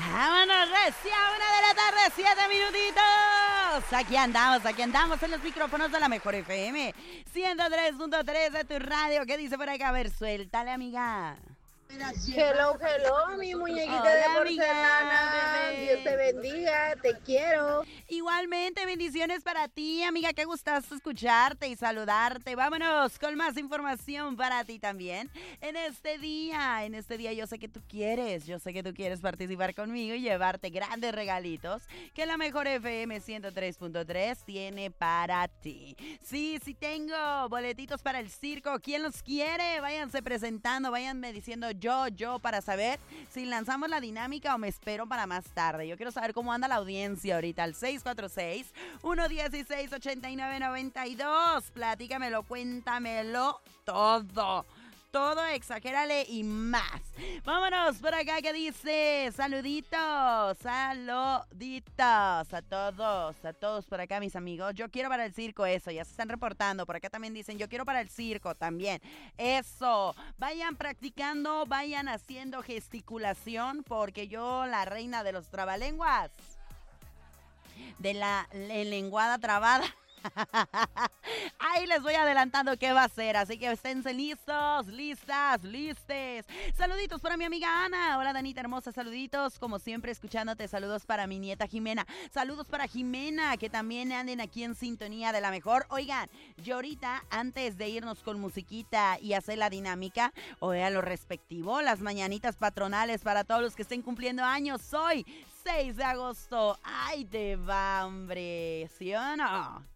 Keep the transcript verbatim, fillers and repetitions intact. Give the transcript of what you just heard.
Vámonos, recia, una de la tarde, siete minutitos. Aquí andamos, aquí andamos en los micrófonos de la Mejor F M. ciento tres punto tres de tu radio. ¿Qué dice por acá? A ver, suéltale, amiga. Hello, hello, mi muñequita Hola, de amiga, porcelana. bebé. Dios te bendiga, te quiero. Igualmente, bendiciones para ti, amiga. Qué gustazo escucharte y saludarte. Vámonos con más información para ti también. En este día, en este día yo sé que tú quieres, yo sé que tú quieres participar conmigo y llevarte grandes regalitos que la Mejor F M ciento tres punto tres tiene para ti. Sí, sí tengo boletitos para el circo. ¿Quién los quiere? Váyanse presentando, váyanme diciendo yo, yo, para saber si lanzamos la dinámica o me espero para más tarde. Yo quiero saber cómo anda la audiencia ahorita al seis cuatro seis, uno uno seis, ocho nueve nueve dos. Platícamelo, cuéntamelo todo. Todo, exagérale y más. Vámonos por acá que dice saluditos, saluditos a todos, a todos por acá, mis amigos. Yo quiero para el circo, eso, ya se están reportando. Por acá también dicen yo quiero para el circo también. Eso, vayan practicando, vayan haciendo gesticulación porque yo, la reina de los trabalenguas, de la lenguada trabada, ahí les voy adelantando qué va a ser, así que esténse listos, listas, listes. Saluditos para mi amiga Ana. Hola, Danita hermosa, saluditos, como siempre escuchándote. Saludos para mi nieta Jimena. Saludos para Jimena, que también anden aquí en sintonía de la mejor. Oigan, yo ahorita, antes de irnos con musiquita y hacer la dinámica, o a lo respectivo, las mañanitas patronales para todos los que estén cumpliendo años. Hoy, seis de agosto. ¡Ay, te va, hombre! ¿Sí o no?